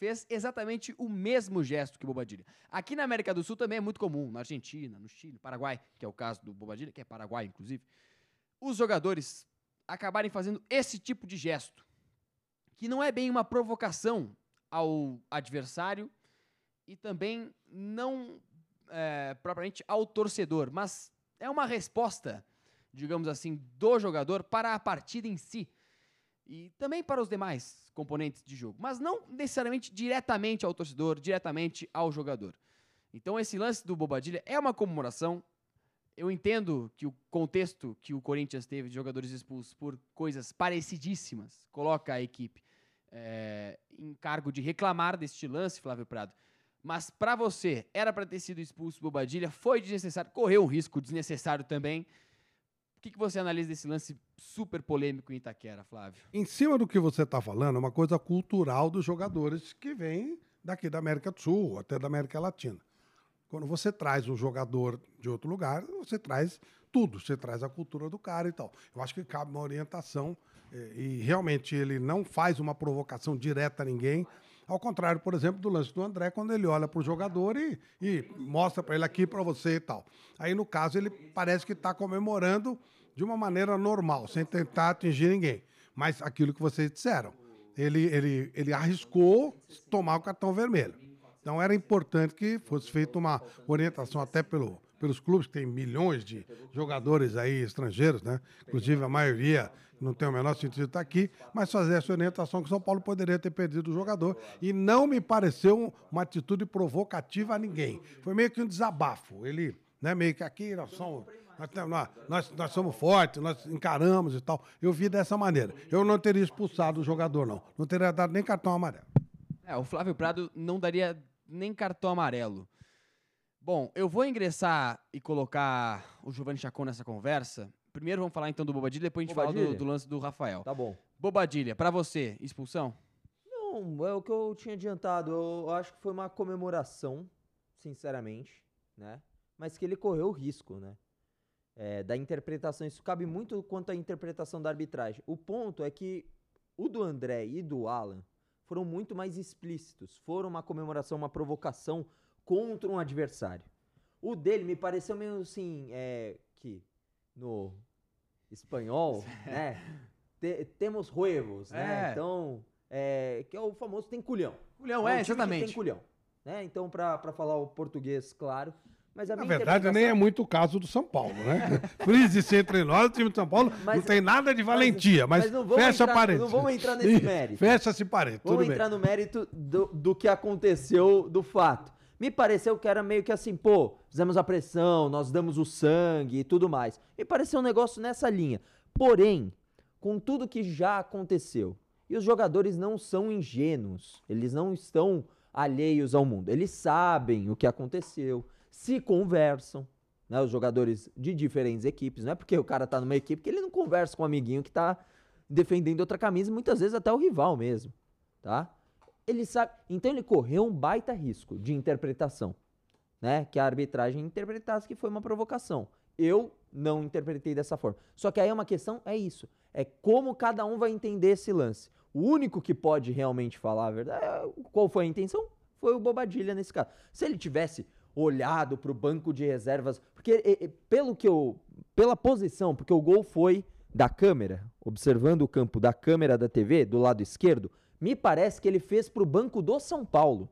fez exatamente o mesmo gesto que o Bobadilla. Aqui na América do Sul também é muito comum, na Argentina, no Chile, no Paraguai, que é o caso do Bobadilla, que é Paraguai, inclusive, os jogadores acabarem fazendo esse tipo de gesto, que não é bem uma provocação ao adversário e também não propriamente ao torcedor, mas é uma resposta, digamos assim, do jogador para a partida em si e também para os demais componentes de jogo, mas não necessariamente diretamente ao torcedor, diretamente ao jogador. Então esse lance do Bobadilla é uma comemoração. Eu entendo que o contexto que o Corinthians teve de jogadores expulsos por coisas parecidíssimas coloca a equipe em cargo de reclamar deste lance, Flávio Prado. Mas para você, era para ter sido expulso o Bobadilla, foi desnecessário, correu um risco desnecessário também. O que você analisa desse lance super polêmico em Itaquera, Flávio? Em cima do que você está falando, é uma coisa cultural dos jogadores que vêm daqui da América do Sul, até da América Latina. Quando você traz um jogador de outro lugar, você traz tudo, você traz a cultura do cara e tal. Eu acho que cabe uma orientação e realmente ele não faz uma provocação direta a ninguém, ao contrário, por exemplo, do lance do André, quando ele olha para o jogador e mostra para ele aqui para você e tal. Aí, no caso, ele parece que está comemorando de uma maneira normal, sem tentar atingir ninguém. Mas aquilo que vocês disseram, ele arriscou tomar o cartão vermelho. Então era importante que fosse feita uma orientação até pelos clubes, que tem milhões de jogadores aí estrangeiros, né? Inclusive a maioria não tem o menor sentido estar aqui, mas fazer essa orientação que o São Paulo poderia ter perdido o jogador. E não me pareceu uma atitude provocativa a ninguém. Foi meio que um desabafo. Ele, né, meio que aqui nós somos fortes, nós encaramos e tal. Eu vi dessa maneira. Eu não teria expulsado o jogador, não. Não teria dado nem cartão amarelo. O Flávio Prado não daria nem cartão amarelo. Bom, eu vou ingressar e colocar o Giovanni Chacon nessa conversa. Primeiro vamos falar então do Bobadilla, depois a gente fala do lance do Rafael. Tá bom. Bobadilla, pra você, expulsão? Não, é o que eu tinha adiantado. Eu acho que foi uma comemoração, sinceramente, né? Mas que ele correu o risco, né? Da interpretação. Isso cabe muito quanto à interpretação da arbitragem. O ponto é que o do André e do Alan foram muito mais explícitos. Foram uma comemoração, uma provocação contra um adversário. O dele me pareceu meio assim, que no espanhol, né, temos huevos, né, então, que é o famoso tem culhão. Culhão, exatamente. Tem culhão, né, então pra falar o português, claro. Mas a na verdade, nem é muito o caso do São Paulo, né? Frise-se entre nós, o time de São Paulo não tem nada de valentia, mas fecha parênteses. Não vamos entrar nesse mérito. Fecha-se parênteses, vamos entrar no mérito do que aconteceu, do fato. Me pareceu que era meio que assim, fizemos a pressão, nós damos o sangue e tudo mais. Me pareceu um negócio nessa linha. Porém, com tudo que já aconteceu, e os jogadores não são ingênuos, eles não estão alheios ao mundo, eles sabem o que aconteceu, se conversam, né, os jogadores de diferentes equipes, não é porque o cara tá numa equipe que ele não conversa com um amiguinho que tá defendendo outra camisa, muitas vezes até o rival mesmo, tá? Ele sabe, então ele correu um baita risco de interpretação, né, que a arbitragem interpretasse que foi uma provocação. Eu não interpretei dessa forma. Só que aí uma questão é isso, é como cada um vai entender esse lance. O único que pode realmente falar a verdade, qual foi a intenção, foi o Bobadilla nesse caso. Se ele tivesse olhado para o banco de reservas, porque pela posição, porque o gol foi da câmera, observando o campo da câmera da TV, do lado esquerdo, me parece que ele fez para o banco do São Paulo,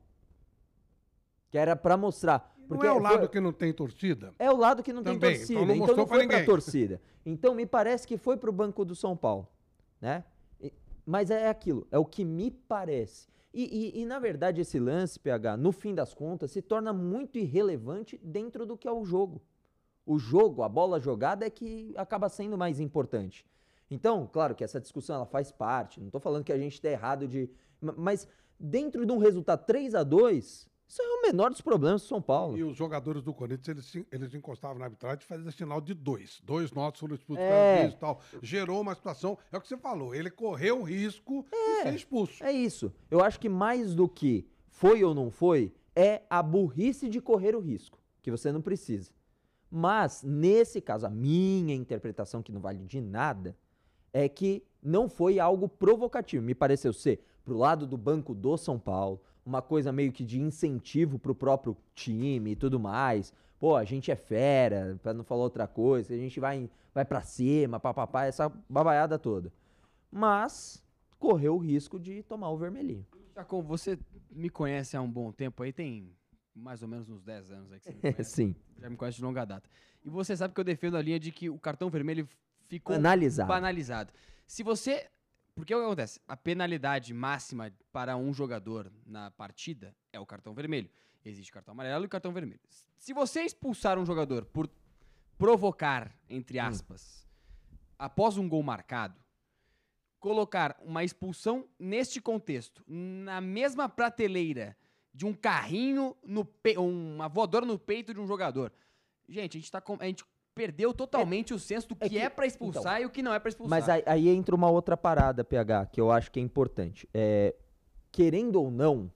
que era para mostrar. Porque não é o lado que não tem torcida? É o lado que não tem torcida, então não foi para a torcida. Então me parece que foi para o banco do São Paulo, né? Mas é aquilo, é o que me parece. E na verdade esse lance, PH, no fim das contas, se torna muito irrelevante dentro do que é o jogo. O jogo, a bola jogada é que acaba sendo mais importante. Então, claro que essa discussão ela faz parte, não estou falando que a gente está errado mas dentro de um resultado 3-2, isso é o menor dos problemas do São Paulo. E os jogadores do Corinthians, eles encostavam na arbitragem e faziam sinal de 2. 2 notas foram expulsos e tal. Gerou uma situação, é o que você falou, ele correu o risco de ser expulso. É isso. Eu acho que mais do que foi ou não foi, é a burrice de correr o risco, que você não precisa. Mas, nesse caso, a minha interpretação, que não vale de nada, é que não foi algo provocativo. Me pareceu ser pro lado do banco do São Paulo, uma coisa meio que de incentivo pro próprio time e tudo mais. Pô, a gente é fera, pra não falar outra coisa, a gente vai pra cima, papapá, essa babaiada toda. Mas correu o risco de tomar o vermelhinho. Chacon, você me conhece há um bom tempo aí, tem mais ou menos uns 10 anos aí que você me conhece. Sim. Já me conhece de longa data. E você sabe que eu defendo a linha de que o cartão vermelho ficou Banalizado. Se você... Porque o que acontece? A penalidade máxima para um jogador na partida é o cartão vermelho. Existe cartão amarelo e cartão vermelho. Se você expulsar um jogador por provocar, entre aspas, após um gol marcado, colocar uma expulsão neste contexto, na mesma prateleira de um carrinho, uma voadora no peito de um jogador. Gente, a gente perdeu totalmente o senso do que é pra expulsar e o que não é pra expulsar. Mas aí entra uma outra parada, PH, que eu acho que é importante. Querendo ou não,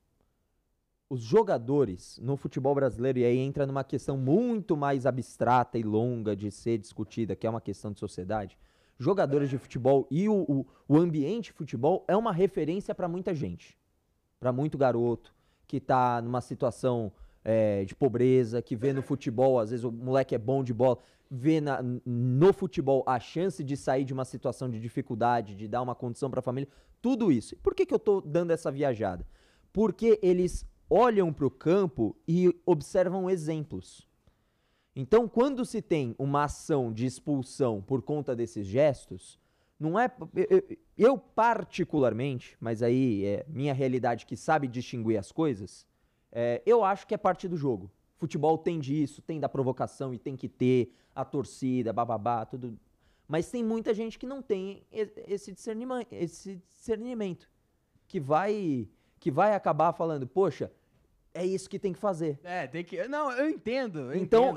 os jogadores no futebol brasileiro, e aí entra numa questão muito mais abstrata e longa de ser discutida, que é uma questão de sociedade, jogadores de futebol e o ambiente de futebol é uma referência pra muita gente. Pra muito garoto que tá numa situação de pobreza, que vê no futebol, às vezes o moleque é bom de bola, vê no futebol a chance de sair de uma situação de dificuldade, de dar uma condição pra família, tudo isso. E por que eu tô dando essa viajada? Porque eles olham pro campo e observam exemplos. Então, quando se tem uma ação de expulsão por conta desses gestos, não é... Eu particularmente, mas aí é minha realidade que sabe distinguir as coisas, eu acho que é parte do jogo. Futebol tem disso, tem da provocação e tem que ter a torcida, bababá, tudo. Mas tem muita gente que não tem esse discernimento, que vai acabar falando, poxa, é isso que tem que fazer. Tem que... Não, eu entendo. Então,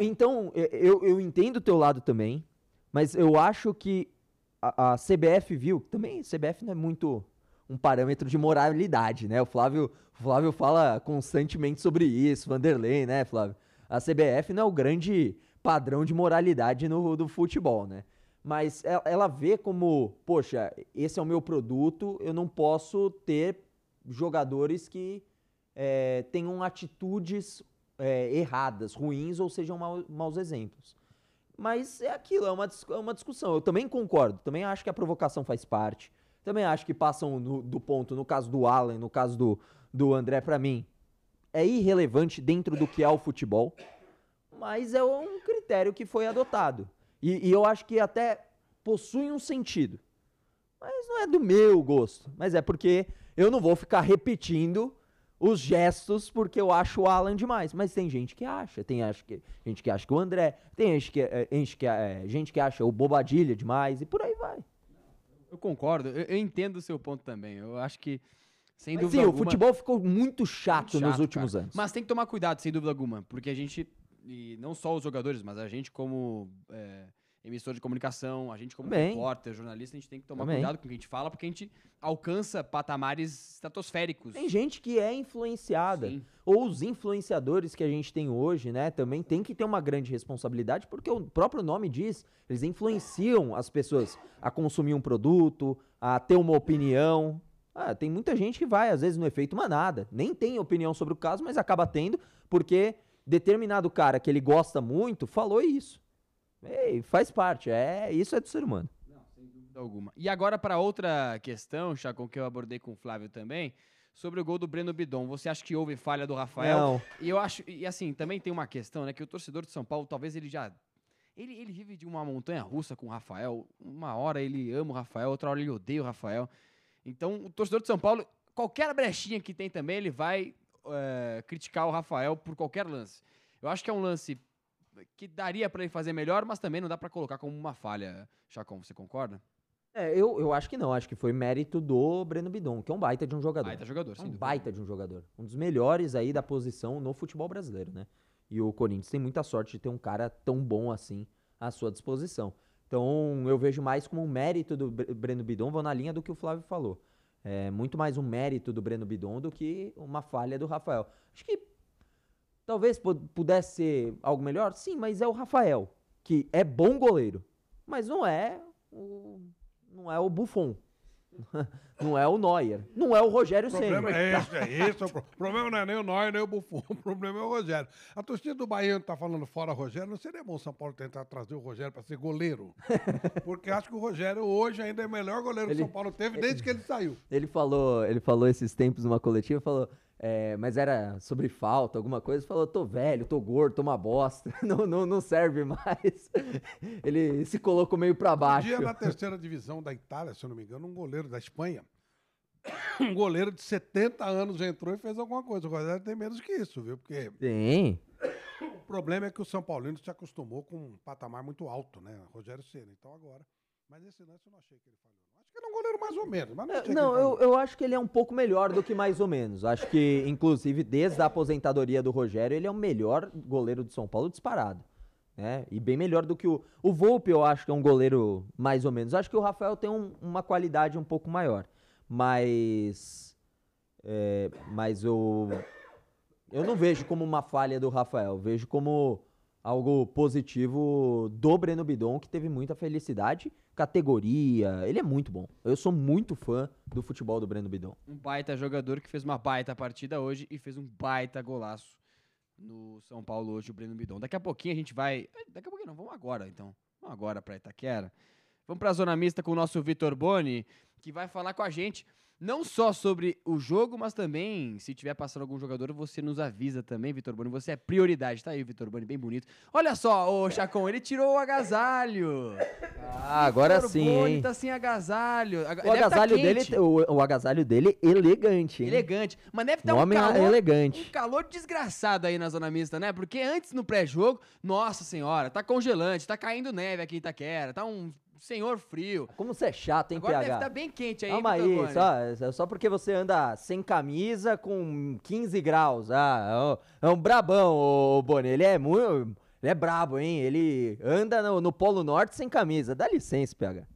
eu entendo o teu lado também, mas eu acho que a CBF viu, também a CBF não é muito um parâmetro de moralidade, né? O Flávio fala constantemente sobre isso, Vanderlei, né, Flávio? A CBF não é o grande padrão de moralidade do futebol, né? Mas ela vê como, poxa, esse é o meu produto, eu não posso ter jogadores que tenham atitudes erradas, ruins, ou sejam maus exemplos. Mas é aquilo, é uma discussão. Eu também concordo, também acho que a provocação faz parte. Também acho que passam do ponto, no caso do Alan, no caso do André, pra mim, é irrelevante dentro do que é o futebol, mas é um critério que foi adotado. E eu acho que até possui um sentido. Mas não é do meu gosto, mas é porque eu não vou ficar repetindo os gestos porque eu acho o Alan demais. Mas tem gente que acha, gente que acha que o André, tem gente que acha o Bobadilha demais e por aí vai. Eu concordo, eu entendo o seu ponto também. Eu acho que, sem Mas dúvida sim, alguma... o futebol ficou muito chato nos últimos cara. anos. Mas tem que tomar cuidado, sem dúvida alguma. Porque a gente, e não só os jogadores, mas a gente como emissor de comunicação, a gente como repórter, jornalista, a gente tem que tomar cuidado com o que a gente fala, porque a gente alcança patamares estratosféricos. Tem gente que é influenciada. Sim. Ou os influenciadores que a gente tem hoje, né, também tem que ter uma grande responsabilidade, porque o próprio nome diz, eles influenciam as pessoas a consumir um produto, a ter uma opinião. Tem muita gente que vai, às vezes, no efeito manada, nem tem opinião sobre o caso, mas acaba tendo, porque determinado cara que ele gosta muito falou isso. Faz parte, isso é do ser humano. Não, sem dúvida alguma. E agora para outra questão, Chacon, que eu abordei com o Flávio também, sobre o gol do Breno Bidon. Você acha que houve falha do Rafael? Não. E eu acho, e assim, também tem uma questão, né, que o torcedor de São Paulo, talvez ele já... Ele vive de uma montanha russa com o Rafael. Uma hora ele ama o Rafael, outra hora ele odeia o Rafael. Então, o torcedor de São Paulo, qualquer brechinha que tem também, ele vai criticar o Rafael por qualquer lance. Eu acho que é um lance que daria pra ele fazer melhor, mas também não dá pra colocar como uma falha. Chacon, você concorda? Eu acho que não. Acho que foi mérito do Breno Bidon, que é um baita de um jogador. Baita jogador, É sem um dúvida. baita de um jogador. Um dos melhores aí da posição no futebol brasileiro, né? E o Corinthians tem muita sorte de ter um cara tão bom assim à sua disposição. Então, eu vejo mais como um mérito do Breno Bidon, vou na linha do que o Flávio falou. É muito mais um mérito do Breno Bidon do que uma falha do Rafael. Acho que talvez pudesse ser algo melhor, sim, mas é o Rafael, que é bom goleiro, mas não é o Buffon. Não é o Neuer. Não é o Rogério O problema Ceni. é esse. O problema não é nem o Neuer, nem o Buffon. O problema é o Rogério. A torcida do Bahia tá falando fora Rogério. Não seria bom o São Paulo tentar trazer o Rogério para ser goleiro? Porque acho que o Rogério hoje ainda é o melhor goleiro que o São Paulo teve desde que ele saiu. Ele falou esses tempos numa coletiva, falou, mas era sobre falta, alguma coisa, falou, tô velho, tô gordo, tô uma bosta, não serve mais. Ele se colocou meio pra Um baixo. dia na terceira divisão da Itália, se eu não me engano, um goleiro da Espanha, um goleiro de 70 anos entrou e fez alguma coisa. O Rogério tem menos que isso, viu? Porque Tem. o problema é que o São Paulino se acostumou com um patamar muito alto, né? Rogério Ceni. Então agora... Mas esse lance eu não achei que ele falhou. Acho que ele é um goleiro mais ou menos, mas não achei que ele falhou. Eu acho que ele é um pouco melhor do que mais ou menos. Acho que, inclusive, desde a aposentadoria do Rogério, ele é o melhor goleiro do São Paulo disparado. Né? E bem melhor do que o Volpi, eu acho que é um goleiro mais ou menos. Acho que o Rafael tem uma qualidade um pouco maior. Mas eu não vejo como uma falha do Rafael. Vejo como algo positivo do Breno Bidon, que teve muita felicidade, categoria, ele é muito bom. Eu sou muito fã do futebol do Breno Bidon. Um baita jogador que fez uma baita partida hoje e fez um baita golaço no São Paulo hoje, o Breno Bidon. Daqui a pouquinho a gente vai... Daqui a pouquinho não, vamos agora então. Vamos agora pra Itaquera. Vamos pra Zona Mista com o nosso Vitor Boni, que vai falar com a gente não só sobre o jogo, mas também, se tiver passando algum jogador, você nos avisa também, Vitor Boni. Você é prioridade. Tá aí, Vitor Boni, bem bonito. Olha só, ô Chacon, ele tirou o agasalho. Agora Vitor sim, Boni hein? tá sem agasalho. O agasalho dele, o agasalho dele elegante, hein? Elegante. Mas deve estar Um homem elegante. um calor desgraçado aí na Zona Mista, né? Porque antes, no pré-jogo, nossa senhora, tá congelante, tá caindo neve aqui em Itaquera, tá um senhor frio. Como você é chato, hein, Agora PH? deve estar bem quente aí, Calma Vitor aí, Boni. só porque você anda sem camisa com 15 graus. É um brabão, o Boni. Ele é brabo, hein? Ele anda no Polo Norte sem camisa. Dá licença, PH.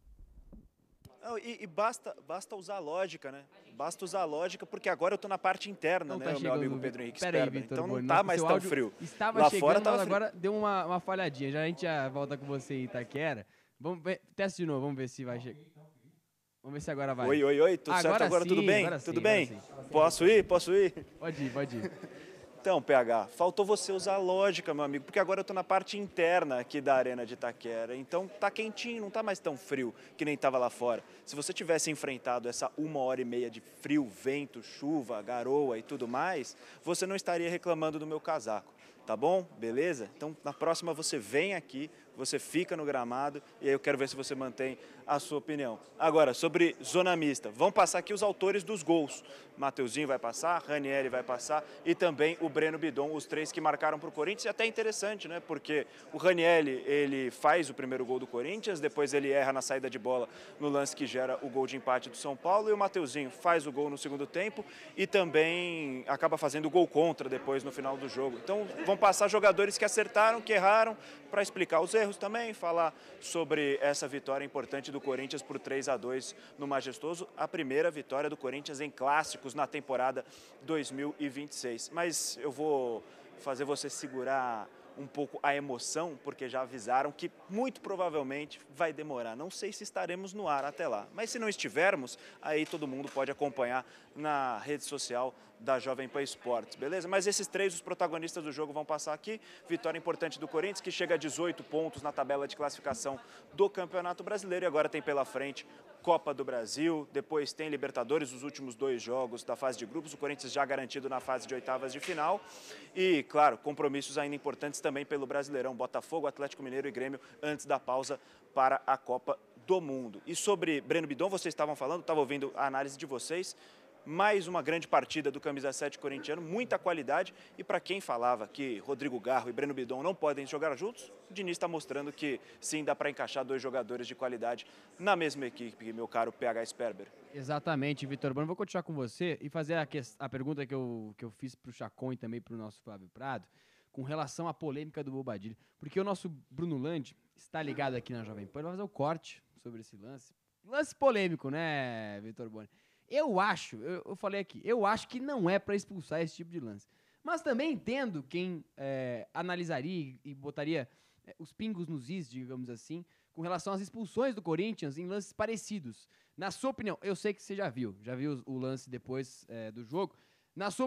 Não, e basta usar a lógica, né? Basta usar a lógica, porque agora eu tô na parte interna, Não né, tá o meu chegando, amigo Pedro Henrique Pera aí, Sperber. Vitor Então não Boni, tá nossa, mais seu tão áudio frio. Estava Lá chegando, fora tava mas frio. agora deu uma falhadinha. Já a gente já volta com você em Itaquera. Vamos ver, testa de novo, vamos ver se vai chegar. Vamos ver se agora vai. Oi, tudo certo agora? sim, Tudo bem? agora sim, Tudo agora bem? sim. Posso ir? Posso ir? Pode ir. Então, PH, faltou você usar a lógica, meu amigo, porque agora eu tô na parte interna aqui da Arena de Itaquera. Então tá quentinho, não tá mais tão frio que nem tava lá fora. Se você tivesse enfrentado essa 1h30 de frio, vento, chuva, garoa e tudo mais, você não estaria reclamando do meu casaco. Tá bom? Beleza? Então, na próxima você vem aqui, você fica no gramado e aí eu quero ver se você mantém a sua opinião. Agora, sobre Zona Mista, vão passar aqui os autores dos gols. Mateuzinho vai passar, Ranieri vai passar e também o Breno Bidon, os três que marcaram para o Corinthians. E até interessante, né? Porque o Ranieri, ele faz o primeiro gol do Corinthians, depois ele erra na saída de bola no lance que gera o gol de empate do São Paulo e o Mateuzinho faz o gol no segundo tempo e também acaba fazendo o gol contra depois no final do jogo. Então, vão passar jogadores que acertaram, que erraram, para explicar os erros também, falar sobre essa vitória importante do Corinthians por 3-2 no Majestoso, a primeira vitória do Corinthians em clássicos na temporada 2026. Mas eu vou fazer você segurar um pouco a emoção, porque já avisaram que muito provavelmente vai demorar. Não sei se estaremos no ar até lá, mas se não estivermos, aí todo mundo pode acompanhar na rede social da Jovem Pan Esportes, beleza? Mas esses três, os protagonistas do jogo, vão passar aqui. Vitória importante do Corinthians, que chega a 18 pontos na tabela de classificação do Campeonato Brasileiro e agora tem pela frente Copa do Brasil, depois tem Libertadores, os últimos 2 jogos da fase de grupos, o Corinthians já garantido na fase de oitavas de final e, claro, compromissos ainda importantes também pelo Brasileirão, Botafogo, Atlético Mineiro e Grêmio antes da pausa para a Copa do Mundo. E sobre Breno Bidon, vocês estavam falando, estava ouvindo a análise de vocês, mais uma grande partida do camisa 7 corintiano, muita qualidade e para quem falava que Rodrigo Garro e Breno Bidon não podem jogar juntos, o Diniz está mostrando que sim, dá para encaixar 2 jogadores de qualidade na mesma equipe, meu caro PH Sperber. Exatamente, Vitor Boni. Vou continuar com você e fazer a pergunta que eu fiz para o Chacon e também para o nosso Flávio Prado, com relação à polêmica do Bobadilha. Porque o nosso Bruno Landi está ligado aqui na Jovem Pan, ele vai fazer o corte sobre esse lance. Lance polêmico, né, Vitor Boni? Eu falei aqui, eu acho que não é para expulsar esse tipo de lance. Mas também entendo quem analisaria e botaria os pingos nos is, digamos assim, com relação às expulsões do Corinthians em lances parecidos. Na sua opinião, eu sei que você já viu o lance depois do jogo. Na sua